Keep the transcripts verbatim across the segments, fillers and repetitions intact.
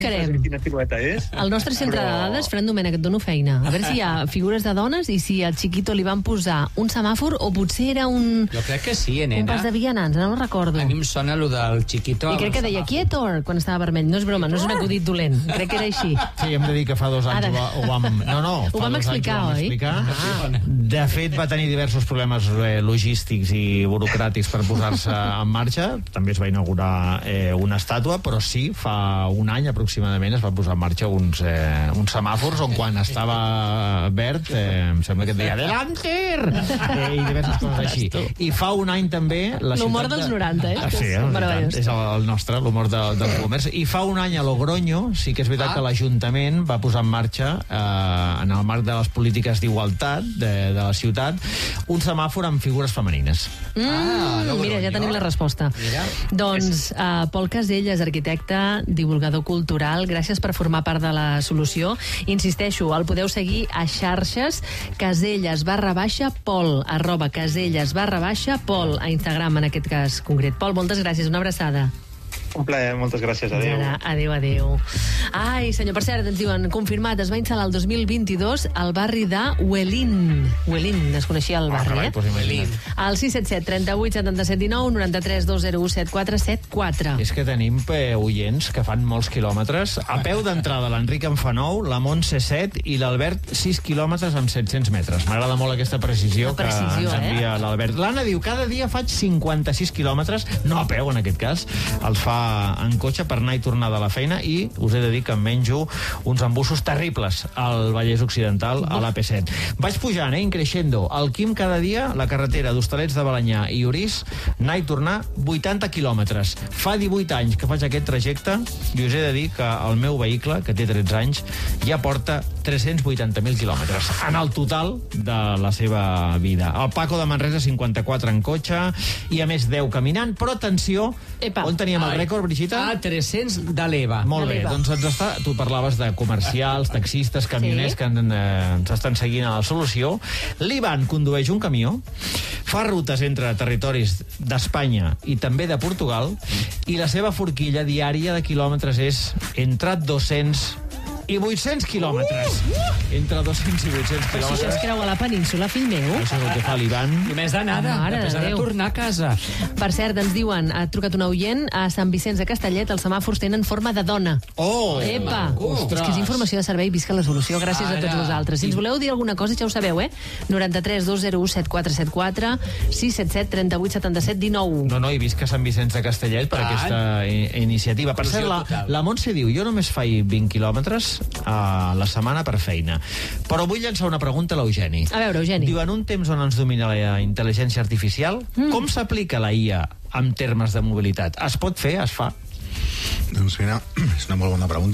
Quina silueta és. El nostre centre Però... de dades, Fran Domènech, et dono feina. A veure si hi ha figures de dones i si al Chiquito li van posar un semàfor o potser era un... Jo crec que sí, nena. Un pas de vianants, no ho recordo. A mi em sona allò del Chiquito... I crec que deia Quietor quan estava vermell. No és broma, no és un acudit dolent. Crec que era així. Sí, hem de dir que fa dos anys Ara... ho vam... No, no, ho vam explicar, oi? Ah. De fet, va tenir diversos problemes eh, logístics i burocràtics per posar-se en marxa. També es va inaugurar eh, una estàtua, però sí, fa un any aproximadament es va posar en marxa uns, eh, uns semàfors on quan estava verd eh, em sembla que et deia Delanter! Eh, i diverses coses així. I fa un any també la l'humor ciutat dels noranta, eh? Ah, sí, eh? És el, el nostre, l'humor de, del comerç. I fa un any a Logroño sí que és veritat ah. que l'Ajuntament va posar en marxa eh, en el marc de les polítiques d'igualtat de, de la ciutat un semàfor amb figures femenines. Mm, ah, mira, ja tenim la resposta. Mira. Doncs uh, Pol Casellas, arquitecte, divulgador cultural, gràcies per formar part de la solució. Insisteixo, el podeu seguir a xarxes Casellas barra baixa Pol, arroba Casellas barra baixa Pol, a Instagram en aquest cas concret. Pol, moltes gràcies, una abraçada. Un plaer, moltes gràcies, adéu. Adéu, adéu. Ai, senyor, per cert, ens diuen, confirmat, es va instal·lar el dos mil vint-i-dos al barri de Huelín. Huelín, es coneixia el barri, eh? Huelín. Al sis set set, trenta-vuit, setanta-set, dinou, noranta-tres, dos zero u, set quatre set quatre. És que tenim eh, oients que fan molts quilòmetres. A peu d'entrada, l'Enric en fa nou, la Montse set i l'Albert sis quilòmetres amb set-cents metres. M'agrada molt aquesta precisió, precisió que ens envia eh? l'Albert. L'Anna diu, cada dia faig cinquanta-sis quilòmetres, no a peu en aquest cas, els fa en cotxe per anar i tornar de la feina i us he de dir que em menjo uns embussos terribles al Vallès Occidental, a l'A P set. Vaig pujant, eh, increixendo. El Quim cada dia, la carretera d'Hostalets de Balenyà i Orís, anar i tornar vuitanta quilòmetres. Fa divuit anys que faig aquest trajecte i us he de dir que el meu vehicle, que té tretze anys, ja porta tres-cents vuitanta mil quilòmetres en el total de la seva vida. El Paco de Manresa, cinquanta-quatre en cotxe i a més deu caminant, però atenció, Epa. on teníem el rècord, Brigitta? Ah, tres-cents de l'Eva. Molt bé, doncs ens està, tu parlaves de comercials, taxistes, camioners sí. que en, eh, ens estan seguint a la solució. L'Ivan condueix un camió, fa rutes entre territoris d'Espanya i també de Portugal i la seva forquilla diària de quilòmetres és entre dos-cents i vuit-cents quilòmetres. Uh! Entre dos-cents i vuit-cents quilòmetres. Però si això es creu a la península, fill meu. Això és el que fa l'Ivan. Només d'anada, ah, després ha de tornar a casa. Per cert, ens diuen, ha trucat un oient, a Sant Vicenç de Castellet els semàfors tenen forma de dona. Oh! Epa! Ostres. És que és informació de servei, visca la solució. Gràcies Ara. a tots vosaltres. Si ens voleu dir alguna cosa, ja ho sabeu, eh? noranta-tres, dos zero u, set quatre set quatre, sis set set, trenta-vuit, setanta-set, dinou. No, no, i visca Sant Vicenç de Castellet per ah. aquesta i, iniciativa. Per cert, la, la Montse diu, jo només faig vint quilòmetres a la setmana per feina. Però vull llançar una pregunta a l'Eugeni. A veure, Eugeni. Diu, en un temps on ens domina la intel·ligència artificial, mm. com s'aplica la I A en termes de mobilitat? Es pot fer? Es fa? Doncs mira, és una molt bona pregunta.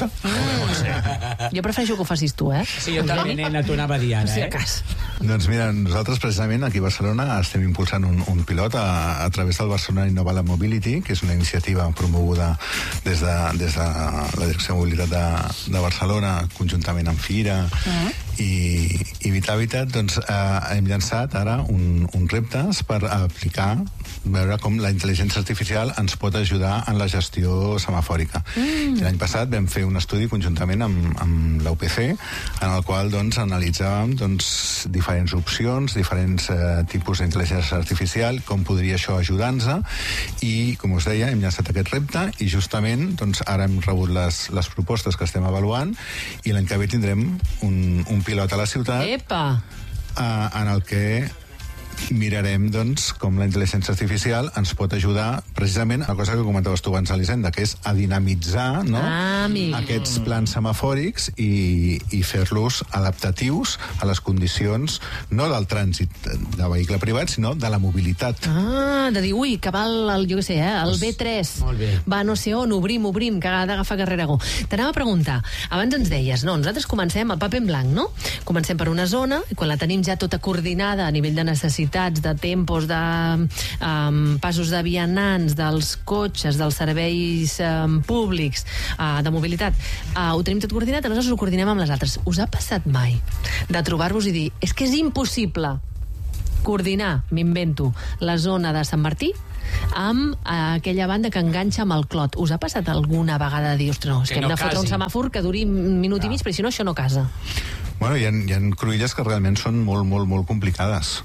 Ah. Jo prefereixo que ho facis tu, eh? Sí, jo també, nena, t'ho anava a dir ara, eh? Doncs mira, nosaltres precisament aquí a Barcelona estem impulsant un, un pilot a, a través del Barcelona Innova Mobility, que és una iniciativa promoguda des de, des de la Direcció de Mobilitat de, de Barcelona, conjuntament amb Fira uh-huh. i, i Vitàvitat. Doncs eh, hem llançat ara un, un reptes per aplicar, veure com la intel·ligència artificial ens pot ajudar en la gestió semafòrica. Mm. L'any passat vam fer un estudi conjuntament amb, amb la U P C, en el qual doncs, analitzàvem doncs, diferents opcions, diferents eh, tipus d'intel·ligència artificial, com podria això ajudar-nos, i, com us deia, hem llançat aquest repte, i justament doncs, ara hem rebut les, les propostes que estem avaluant, i l'any que ve tindrem un, un pilot a la ciutat Epa. Eh, en el que mirarem, doncs, com la intel·ligència artificial ens pot ajudar, precisament, a la cosa que comentaves tu abans, Elisenda, que és a dinamitzar, no? ah, aquests plans semafòrics i, i fer-los adaptatius a les condicions, no del trànsit de vehicle privat, sinó de la mobilitat. Ah, de dir, ui, que va el, el jo què sé, eh, el B tres. Va no sé on, obrim, obrim, que ha d'agafar Carrera Go. T'anava a preguntar, abans ens deies, no, nosaltres comencem el paper en blanc, no? Comencem per una zona, i quan la tenim ja tota coordinada a nivell de necessitat, de tempos, de um, passos de vianants, dels cotxes, dels serveis um, públics, uh, de mobilitat, uh, ho tenim tot coordinat, aleshores ho coordinem amb les altres. Us ha passat mai de trobar-vos i dir, és que és impossible coordinar, m'invento, la zona de Sant Martí amb aquella banda que enganxa amb el clot. Us ha passat alguna vegada de dir, ostres, no, és que, Que hem no de fotre un casi. semàfor que duri un minut i mig, però si no, això no casa. Bueno, hi ha, hi ha cruïlles que realment són molt, molt, molt complicades.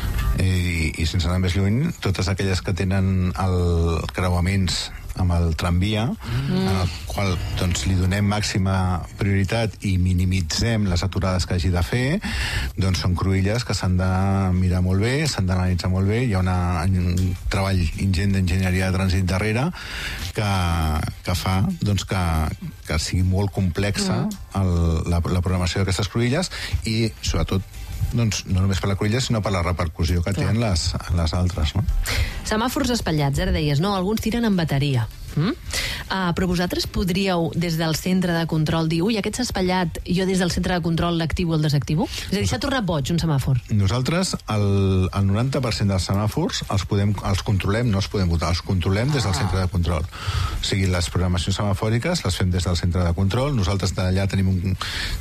I, i sense anar més lluny, totes aquelles que tenen el creuaments amb el tramvia, mm. en el qual doncs, li donem màxima prioritat i minimitzem les aturades que hagi de fer, doncs són cruïlles que s'han de mirar molt bé, s'han d'analitzar molt bé. Hi ha una, un treball ingent d'enginyeria de trànsit darrere que, que fa doncs, que, que sigui molt complexa mm. el, la, la programació d'aquestes cruïlles i, sobretot, doncs, no només per la cruïlla, sinó per la repercussió que tenen les, les altres, no? Semàfors espatllats, ara deies, no, alguns tiren amb bateria. Mm? Uh, però vosaltres podríeu, des del centre de control, dir, ui, aquest s'ha espatllat, jo des del centre de control l'activo o el desactivo? És a dir, s'ha tornat boig un semàfor. Nosaltres, el, el noranta per cent dels semàfors els, podem, els controlem, no els podem votar, els controlem des del centre de control. O sigui, les programacions semafòriques les fem des del centre de control. Nosaltres d'allà tenim un,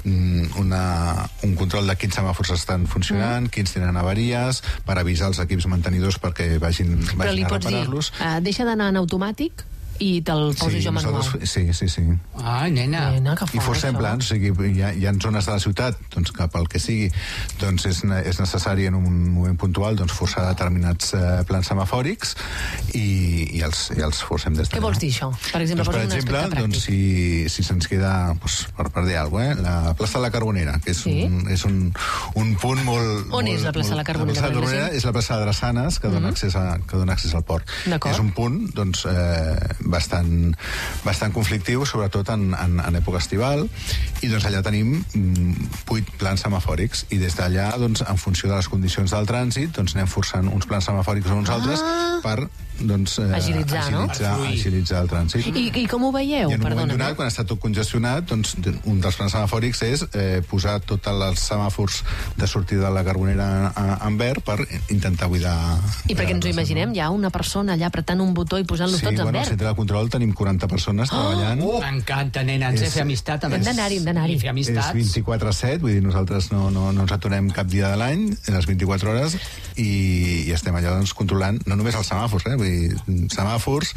una, un control de quins semàfors estan funcionant, mm. quins tenen avaries, per avisar els equips mantenidors perquè vagin, però vagin li a pots dir, reparar-los. uh, deixa d'anar en automàtic i te'l poso Sí, jo manual. nosaltres- sí, sí, sí. Ai, nena. Nena, que I fort, forcem això. plans, o sigui, hi ha, hi ha zones de la ciutat doncs, que pel que sigui doncs és, ne- és necessari en un moment puntual doncs, forçar determinats eh, plans semafòrics i, i, els, i els forcem des de Què vols dir, això? Per exemple, doncs, per posa un exemple, aspecte doncs, pràctic. si, si se'ns queda, doncs, per, per dir alguna cosa, eh, la plaça de la Carbonera, que és, Sí. un, és un, un punt molt... On molt, és la plaça de la Carbonera? La plaça de la Per Carbonera exemple, és la plaça de Drassanes, que, dona Mhm. accés a, que dona accés al port. D'acord. És un punt doncs, eh, bastant, bastant conflictiu, sobretot en, en, en època estival, i doncs allà tenim mm, vuit plans semafòrics, i des d'allà, doncs, en funció de les condicions del trànsit, doncs anem forçant uns plans semafòrics o uns Ah. altres per doncs, eh, Agilitzar, no? agilitzar, Per fluir. agilitzar el trànsit. I, I com ho veieu? I en un moment Perdona. donat, quan està tot congestionat, doncs, un dels plans semafòrics és eh, posar tots els semàfors de sortida de la Carbonera a- en verd per intentar buidar... I perquè ens ho imaginem, hi ha una persona allà apretant un botó i posant-los Sí, tots en bueno, al verd. centre de control tenim quaranta persones treballant. Oh, m'encanta, nena, ens he És- fet amistat. Amb Hem els- d'anar-hi, hem d'anar-hi. I fer És amistats. vint-i-quatre set, vull dir, nosaltres no, no, no ens aturem cap dia de l'any, en les vint-i-quatre hores, i, i estem allà doncs, controlant, no només els semàfors, eh? Vull dir, semàfors,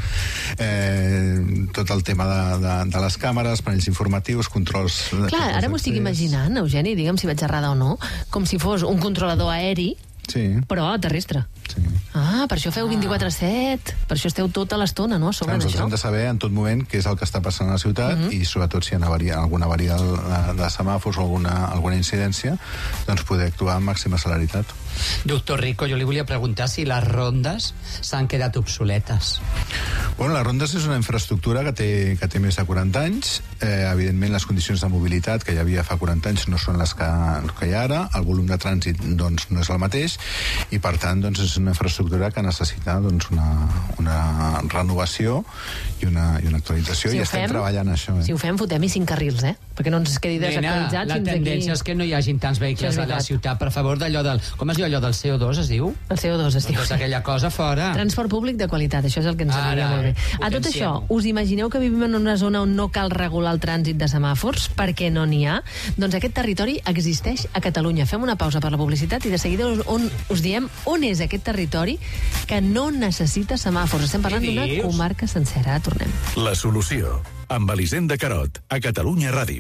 eh, tot el tema de, de, de les càmeres, panells informatius, controls... Clar, ara m'ho estic imaginant, Eugeni, digue'm si vaig errada o no, com si fos un controlador aeri, Sí, però terrestre. sí. Ah, per això feu vint-i-quatre set, per això esteu tota l'estona, no?, a sobre Clar, nosaltres d'això. hem de saber en tot moment què és el que està passant a la ciutat, Mhm. i sobretot si hi ha avaria, alguna avaria de, de semàfors o alguna, alguna incidència, doncs poder actuar amb màxima celeritat. Doctor Rico, jo li volia preguntar si les rondes s'han quedat obsoletes. Bueno, les rondes és una infraestructura que té, que té més de quaranta anys. Eh, evidentment, les condicions de mobilitat que hi havia fa quaranta anys no són les que, que hi ha ara. El volum de trànsit doncs, no és el mateix i, per tant, doncs, és una infraestructura que necessita doncs, una, una renovació i una, i una actualització. Si I ho estem fem- treballant això. Eh? Si ho fem, fotem-hi cinc carrils, eh? Perquè no ens quedi Nena, desactualitzats la fins tendència aquí. és que no hi hagin tants Això vehicles és a la veritat. ciutat. Per favor, d'allò del... Com es diu allò del C O dos, es diu? El C O dos es diu. Doncs aquella cosa fora. Transport públic de qualitat, això és el que ens Ara, aniria molt bé. A tot potenciem-ho. això, us imagineu que vivim en una zona on no cal regular el trànsit de semàfors perquè no n'hi ha? Doncs aquest territori existeix a Catalunya. Fem una pausa per la publicitat i de seguida us, on, us diem on és aquest territori que no necessita semàfors. Estem parlant Què d'una dius? comarca sencera. Ara tornem. La solució, amb Elisenda Carot, a Catalunya Ràdio.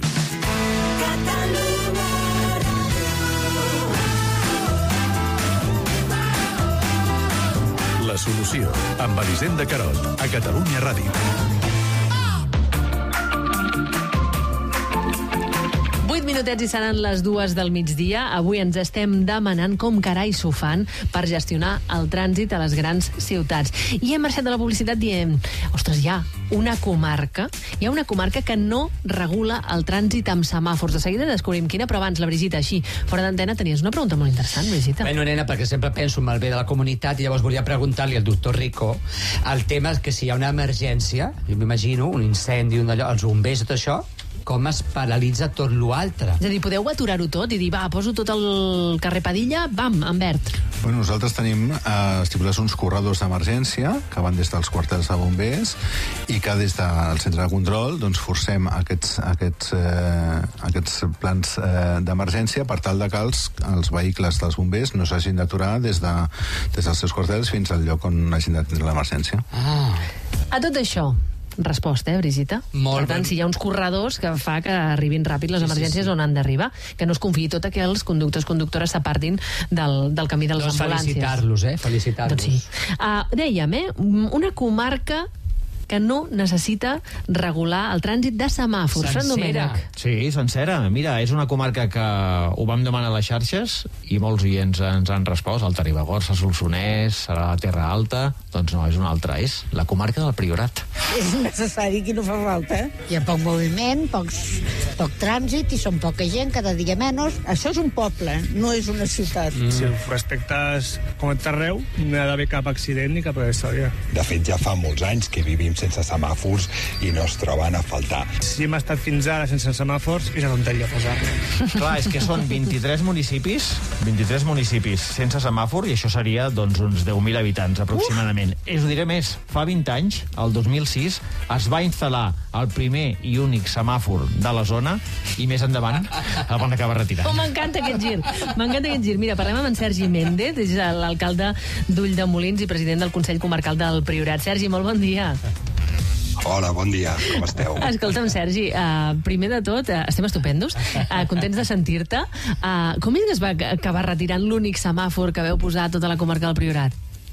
La solució, amb Elisenda Carot, a Catalunya Ràdio. vuit minutets i seran les dues del migdia. Avui ens estem demanant com carai s'ho fan per gestionar el trànsit a les grans ciutats. I hem marxat de la publicitat dient, ostres, hi ha una comarca, hi ha una comarca que no regula el trànsit amb semàfors. De seguida descobrim quina, però abans la Brigitta, així, fora d'antena, tenies una pregunta molt interessant, Brigitta. Bueno, nena, perquè sempre penso en el bé de la comunitat i llavors volia preguntar-li al doctor Rico el tema és que si hi ha una emergència, jo m'imagino, un incendi, un allò, els bombers, tot això, com es paralitza tot l'altre. És a dir, podeu aturar-ho tot i dir, va, poso tot el carrer Padilla, bam, en verd. Bueno, nosaltres tenim eh, estipulats uns corredors d'emergència que van des dels quarters de bombers i que des del centre de control doncs, forcem aquests, aquests, eh, aquests plans eh, d'emergència per tal de que els, els vehicles dels bombers no s'hagin d'aturar des, de, des dels seus quarters fins al lloc on hagin d'atendre l'emergència. Ah. A tot això, resposta, eh, Brigitta? Molt per tant, ben. si hi ha uns corredors que fa que arribin ràpid les Sí, sí, emergències sí. on han d'arribar, que no es confiï tot que els conductors, conductores s'apartin del, del camí de les Doncs ambulàncies. felicitar-los, eh? Felicitar-los. Doncs sí. Uh, dèiem, eh? Una comarca que no necessita regular el trànsit de semàfors. Fran Sencera. Domènech. Sí, sencera. Mira, és una comarca que ho vam demanar a les xarxes i molts oients ens han respost. Alta Ribagorça, Solsonès, serà la Terra Alta. Doncs no, és una altra. És la comarca del Priorat. És necessari que no fa falta. Hi ha poc moviment, pocs, poc trànsit i són poca gent, cada dia menys. Això és un poble, no és una ciutat. Mm. Si ho respectes com et arreu, no hi ha d'haver cap accident ni cap història. De fet, ja fa molts anys que vivim sense semàfors i no es troben a faltar. Si hem estat fins ara sense semàfors, és una tonteria posar-ne. Clar, és que són vint-i-tres municipis, vint-i-tres municipis sense semàfor, i això seria doncs, uns deu mil habitants, aproximadament. Uh! Us ho diré més. Fa vint anys, el dos mil sis, es va instal·lar el primer i únic semàfor de la zona i més endavant el van acabar retirant. Oh, m'encanta aquest gir. M'encanta aquest gir. Mira, parlem amb en Sergi Méndez, és l'alcalde d'Ulldemolins i president del Consell Comarcal del Priorat. Sergi, molt bon dia. Hola, bon dia, com esteu? Escolta'm, Sergi, uh, primer de tot, uh, estem estupendos, uh, contents de sentir-te. Uh, com és que es va acabar retirant l'únic semàfor que veu posar a tota la comarca del Priorat?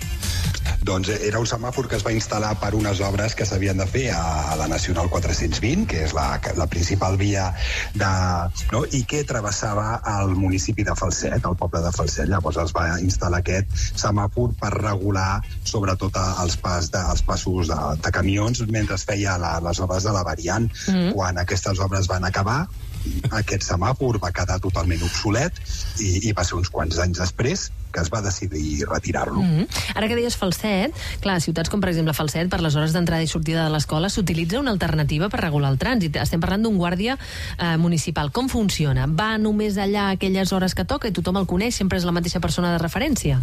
Doncs era un semàfor que es va instal·lar per unes obres que s'havien de fer a la Nacional quatre-cents vint, que és la, la principal via de, no? i que travessava el municipi de Falset, el poble de Falset. Llavors es va instal·lar aquest semàfor per regular sobretot els, pas de, els passos de, de camions mentre es feia la, les obres de la variant. Mm-hmm. Quan aquestes obres van acabar, aquest semàfor va quedar totalment obsolet i, i va ser uns quants anys després que es va decidir retirar-lo. Mm-hmm. Ara que deies Falset, clar, ciutats com per exemple Falset, per les hores d'entrada i sortida de l'escola, s'utilitza una alternativa per regular el trànsit. Estem parlant d'un guàrdia eh, municipal. Com funciona? Va només allà a aquelles hores que toca i tothom el coneix? Sempre és la mateixa persona de referència?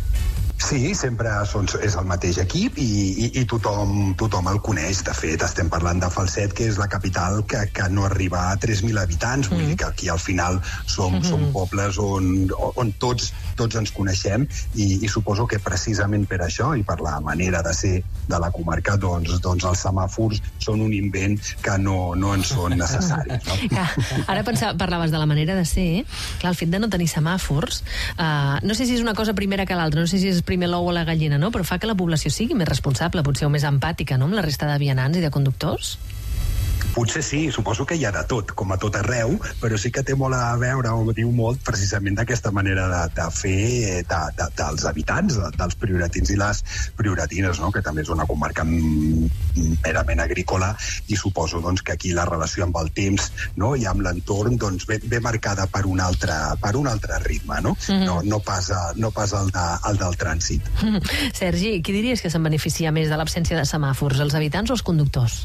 Sí, sempre són, és el mateix equip i, i, i tothom, tothom el coneix. De fet, estem parlant de Falset, que és la capital que, que no arriba a tres mil habitants. Vull mm. dir que aquí al final som, mm-hmm. som pobles on, on tots, tots ens coneixem i, i suposo que precisament per això i per la manera de ser de la comarca, doncs, doncs els semàfors són un invent que no, no en són necessaris. No? Ja, ara pensava, parlaves de la manera de ser. Clar, el fet de no tenir semàfors, uh, no sé si és una cosa primera que l'altra, no sé si és primer l'ou o la gallina, no? Però fa que la població sigui més responsable, potser o més empàtica, no?, amb la resta de vianants i de conductors. Potser sí, suposo que hi ha de tot, com a tot arreu, però sí que té molt a veure, o diu molt, precisament d'aquesta manera de, de fer de, de, dels habitants, de, dels prioratins i les prioratines, no? Que també és una comarca merament agrícola i suposo doncs, que aquí la relació amb el temps, no? I amb l'entorn doncs, ve, ve marcada per un altre, per un altre ritme, no? Mm-hmm. no, no, pas, no pas el, de, el del trànsit. Mm-hmm. Sergi, qui diries que se'n beneficia més de l'absència de semàfors, els habitants o els conductors?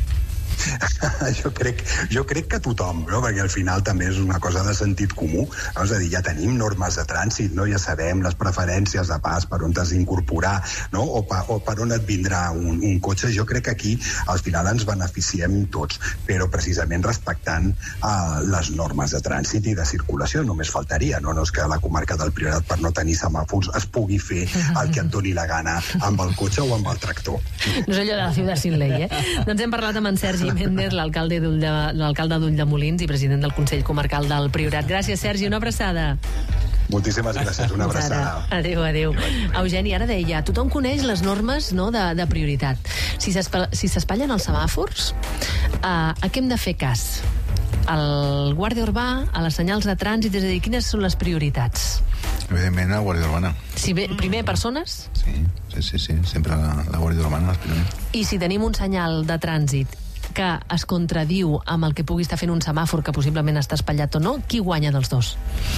jo, crec, jo crec que tothom, no? Perquè al final també és una cosa de sentit comú, no? És a dir, ja tenim normes de trànsit, no? Ja sabem les preferències de pas, per on t'has d'incorporar, no? o, pa, o per on et vindrà un, un cotxe. Jo crec que aquí al final ens beneficiem tots, però precisament respectant uh, les normes de trànsit i de circulació. Només faltaria, no? No és que la comarca del Priorat, per no tenir semàfors, es pugui fer el que et doni la gana amb el cotxe o amb el tractor. No és allò de la ciutat sin ley, eh? Doncs hem parlat amb en Sergi Méndez, l'alcalde d'Ulldemolins i president del Consell Comarcal del Priorat. Gràcies, Sergi, una abraçada. Moltíssimes gràcies, una abraçada. Adéu, adéu. Eugeni, ara deia, tothom coneix les normes, no, de, de prioritat. Si s'espatllen els semàfors, uh, a què hem de fer cas? Al guàrdia urbà, a les senyals de trànsit, és a dir, quines són les prioritats? Evidentment, la Guàrdia Urbana. Si bé, primer persones? Sí, sí, sí, sí. Sempre la, la Guàrdia Urbana, primer. I si tenim un senyal de trànsit que es contradiu amb el que pugui estar fent un semàfor que possiblement està espatllat o no, qui guanya dels dos?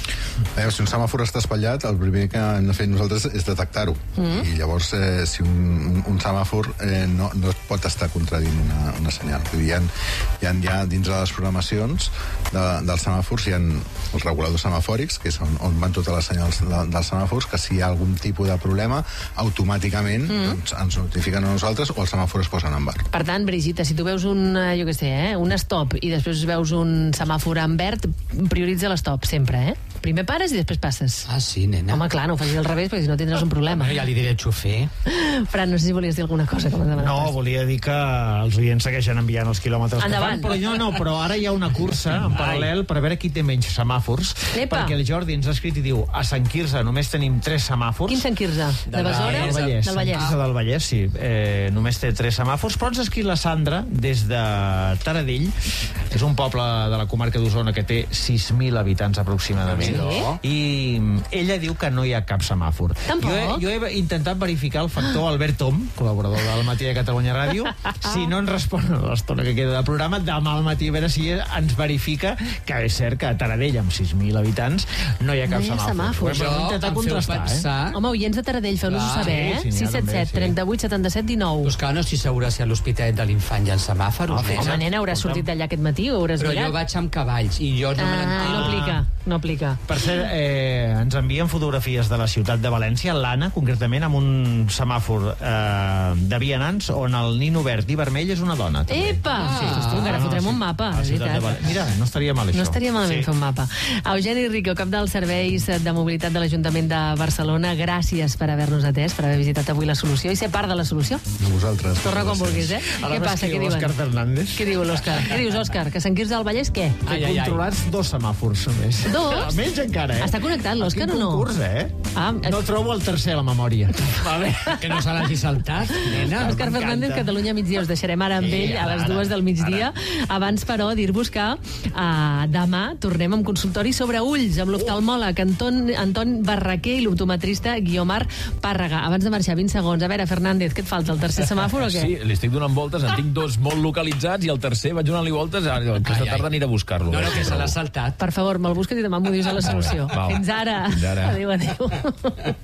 Eh, si un semàfor està espatllat, el primer que hem de fer nosaltres és detectar-ho. Mm. I llavors, eh, si un, un, un semàfor eh, no, no es pot estar contradint una, una senyal. Vull dir, hi ha, hi ha, hi ha dins de les programacions de, dels semàfors, hi ha els reguladors semafòrics, que és on, on van totes les senyals de, dels semàfors, que si hi ha algun tipus de problema, automàticament mm. doncs, ens notifiquen a nosaltres o el semàfor es posen en verd. Per tant, Brigitte, si tu veus un, jo què sé, eh, un stop i després veus un semàfor en verd, prioritza l'stop sempre, eh? Primer pares i després passes. Ah, sí, nena. Home, clar, no ho facis al revés, perquè si no tindràs un problema. Bueno, ja li diré al xofer. Fran, no sé si volies dir alguna cosa. Com no, volia dir que els oients segueixen enviant els quilòmetres Endavant. que fan, però no, no, però ara hi ha una cursa en paral·lel per veure qui té menys semàfors, Epa. perquè el Jordi ens ha escrit i diu a Sant Quirze només tenim tres semàfors. Quin Sant Quirze? De Besora? Del Vallès. Del Vallès. Sant Quirze del Vallès, sí. Eh, només té tres semàfors, però ens ha escrit la Sandra des de Taradell, és un poble de la comarca d'Osona que té sis mil habitants aproximadament. Sí? I ella diu que no hi ha cap semàfor. Tampoc? Jo he, jo he intentat verificar el factor Albert Tom, col·laborador del Matí de Catalunya Ràdio. Si no ens respon a l'estona que queda de programa, demà al matí a veure si ens verifica que és cert que a Taradell, amb sis mil habitants, no hi ha cap no hi ha semàfor. semàfor. Ho hem intentat contrastar, pensar... eh? Home, oients de Taradell, feu-nos-ho saber, eh? Sí, sí, sis set set, trenta-vuit, setanta-set, dinou. Pues clar, no estic segura si a l'Hospitalet de l'Infant hi ha semàfors. Oh, home, nena, hauràs sortit d'allà aquest matí o hauràs Però mirat? jo vaig amb cavalls i jo no ah, me l'entenc. no aplica, no aplica. Per cert, eh, ens envien fotografies de la ciutat de València, l'Anna, concretament, amb un semàfor eh, de vianants on el nino verd i vermell és una dona, també. Epa! Ah, sí, hosti, encara no, fotrem sí. un mapa, Ah, és veritat. Mira, no estaria mal, això. No estaria malament sí. fer un mapa. Eugeni Rico, cap dels serveis de mobilitat de l'Ajuntament de Barcelona, gràcies per haver-nos atès, per haver visitat avui la solució i ser part de la solució. A vosaltres. Torna quan vulguis, eh? Ara Què passa? Què diuen? Òscar Fernández. Què diu l'Òscar? Què dius, Òscar? Que Sant Quirze del Vallès, què? Té Ai, ai, ai. controlats dos semàfors, només. Dos? Menys encara, eh? Està connectat l'Òscar o no? Concurs, eh? Ah, no trobo el tercer a la memòria. Vale. Que no se l'hagi saltat, nena. Òscar Fernández, Catalunya migdia. Us deixarem ara amb Sí, ell a ara, les dues del migdia. ara. Abans, però, dir-vos que uh, demà tornem amb consultori sobre ulls amb l'oftalmòleg Anton, Anton Barraquer i l'optometrista Guiomar Pàrrega. Abans de marxar, vint segons. A veure, Fernández, què et falta? El tercer semàfor o què? Sí, li estic donant voltes, en tinc dos molt localitzats i el tercer vaig donant-li voltes, aquesta tarda aniré a buscar-lo. No, no, que se l'ha saltat. Per favor, me'l busques i demà m'ho dius a la solució. Va, Fins ara. Fins ara. Adéu, adéu.